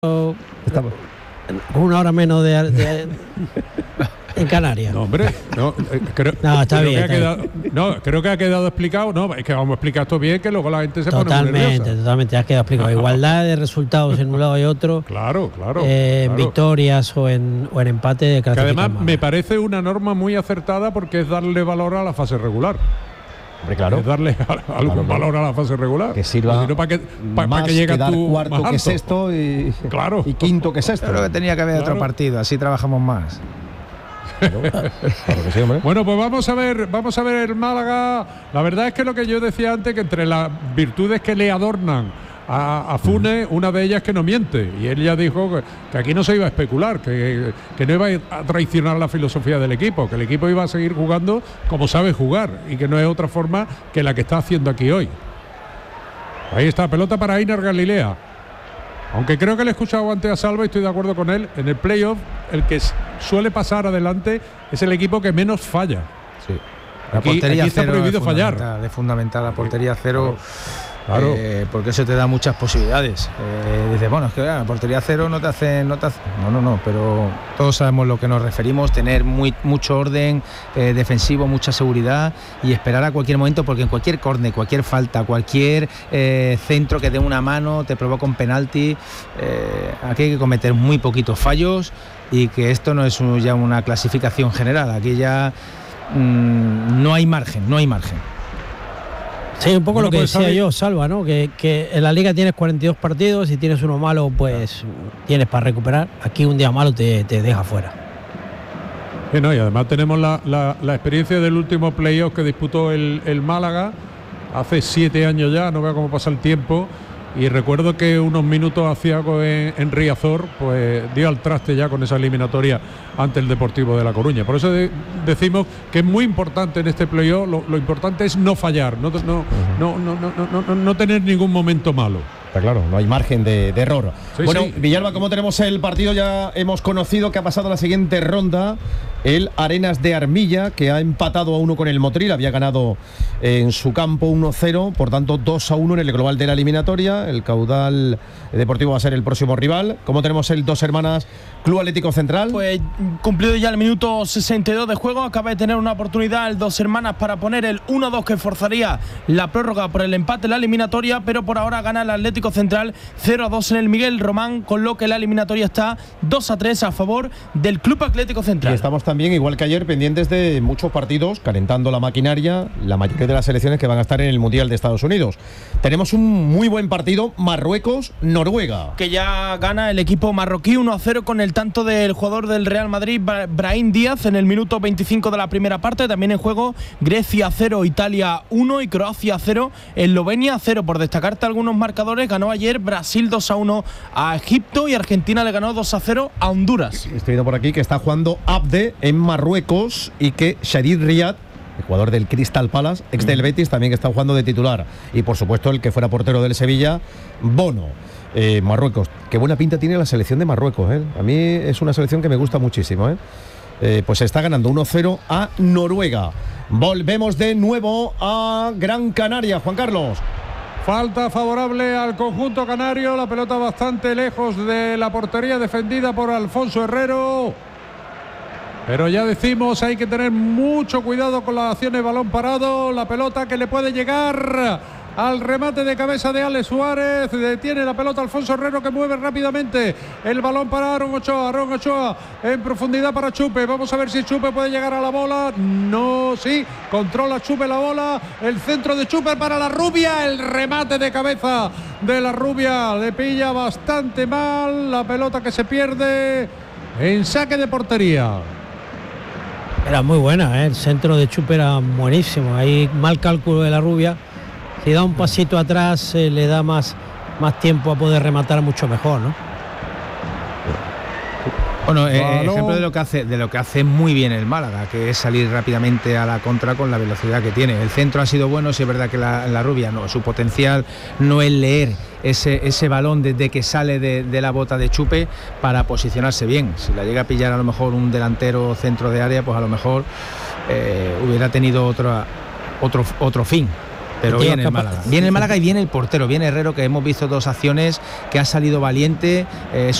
con una hora menos de en Canarias. No, hombre, no, creo que ha quedado explicado. No, es que vamos a explicar esto bien, que luego la gente se pone muy nerviosa. Totalmente, ha quedado explicado. Igualdad de resultados en un lado y otro. Claro. En victorias o en empate de que además me parece una norma muy acertada porque es darle valor a la fase regular. Hombre, claro. Es darle algún valor a la fase regular. Que sirva para que llegue quedar tú cuarto que sexto y quinto que sexto. Creo que tenía que haber otro partido, así trabajamos más. Claro que sí, hombre. Bueno, pues vamos a ver el Málaga. La verdad es que lo que yo decía antes, que entre las virtudes que le adornan a Funes, una de ellas es que no miente, y él ya dijo que aquí no se iba a especular, que no iba a traicionar la filosofía del equipo, que el equipo iba a seguir jugando como sabe jugar y que no es otra forma que la que está haciendo aquí hoy. Ahí está, pelota para Einar Galilea. Aunque creo que le he escuchado antes a Salva y estoy de acuerdo con él, en el playoff el que suele pasar adelante es el equipo que menos falla. Sí. La portería aquí está cero prohibido fallar. Es fundamental la portería cero. Claro. Porque eso te da muchas posibilidades. Dices, bueno, es que la portería cero no te hace. No, pero todos sabemos lo que nos referimos, tener mucho orden defensivo, mucha seguridad y esperar a cualquier momento, porque en cualquier córner, cualquier falta, cualquier centro que dé una mano te provoca un penalti. Aquí hay que cometer muy poquitos fallos y que esto no es ya una clasificación general, aquí ya no hay margen. Sí, un poco lo que decía yo, Salva, ¿no? Que en la liga tienes 42 partidos y tienes uno malo, pues tienes para recuperar. Aquí un día malo te deja fuera. Y además tenemos la experiencia del último playoff que disputó el Málaga hace 7 años ya, no veo cómo pasa el tiempo. Y recuerdo que unos minutos hacía en Riazor, pues dio al traste ya con esa eliminatoria ante el Deportivo de La Coruña. Por eso decimos que es muy importante en este playoff, lo importante es no fallar, no tener ningún momento malo. Está claro, no hay margen de error. Sí, bueno, sí. Villalba, ¿cómo tenemos el partido? Ya hemos conocido que ha pasado la siguiente ronda el Arenas de Armilla, que ha empatado a 1 con el Motril, había ganado en su campo 1-0, por tanto 2-1 en el global de la eliminatoria. El Caudal Deportivo va a ser el próximo rival. ¿Cómo tenemos el Dos Hermanas Club Atlético Central? Pues cumplido ya el minuto 62 de juego, acaba de tener una oportunidad el Dos Hermanas para poner el 1-2 que forzaría la prórroga por el empate en la eliminatoria, pero por ahora gana el Atlético Central 0-2 en el Miguel Román, con lo que la eliminatoria está 2-3 a favor del Club Atlético Central. Y estamos también, igual que ayer, pendientes de muchos partidos, calentando la maquinaria, la mayoría de las selecciones que van a estar en el Mundial de Estados Unidos. Tenemos un muy buen partido, Marruecos-Noruega. Que ya gana el equipo marroquí 1-0 con el tanto del jugador del Real Madrid, Brahim Díaz, en el minuto 25 de la primera parte. También en juego Grecia 0, Italia 1 y Croacia 0, Eslovenia 0. Por destacarte algunos marcadores, ganó ayer Brasil 2-1 a Egipto y Argentina le ganó 2-0 a Honduras. Estoy viendo por aquí que está jugando Abde en Marruecos y que Shadid Riyad, el jugador del Crystal Palace, ex del Betis, también está jugando de titular. Y por supuesto el que fuera portero del Sevilla, Bono. Marruecos, qué buena pinta tiene la selección de Marruecos, ¿eh? A mí es una selección que me gusta muchísimo, pues está ganando 1-0 a Noruega. Volvemos de nuevo a Gran Canaria, Juan Carlos. Falta favorable al conjunto canario, la pelota bastante lejos de la portería defendida por Alfonso Herrero. Pero ya decimos, hay que tener mucho cuidado con las acciones balón parado. La pelota que le puede llegar al remate de cabeza de Alex Suárez. Detiene la pelota Alfonso Herrero, que mueve rápidamente el balón para Aaron Ochoa en profundidad para Chupe. Vamos a ver si Chupe puede llegar a la bola. No, sí, controla Chupe la bola. El centro de Chupe para la Rubia. El remate de cabeza de la Rubia le pilla bastante mal. La pelota que se pierde en saque de portería. Era muy buena, el centro de Chupe era buenísimo. Ahí mal cálculo de la Rubia. Si da un pasito atrás, le da más tiempo a poder rematar mucho mejor, ¿no? Bueno, ejemplo de lo que hace muy bien el Málaga, que es salir rápidamente a la contra con la velocidad que tiene. El centro ha sido bueno, sí es verdad que la Rubia no, su potencial no es leer ese balón desde que sale de la bota de Chupe para posicionarse bien. Si la llega a pillar a lo mejor un delantero centro de área, pues a lo mejor hubiera tenido otro fin. Pero viene el Málaga. Viene el Málaga y viene el portero, viene Herrero, que hemos visto 2 acciones, que ha salido valiente. Es